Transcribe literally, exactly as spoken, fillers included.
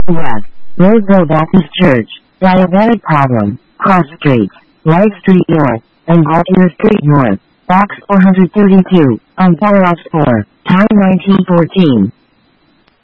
West, Roseville Baptist Church, Diabetic Problem, Cross Street, Light Street North, and Gautier Street North, Box four thirty-two, on Palos four, Time nineteen fourteen.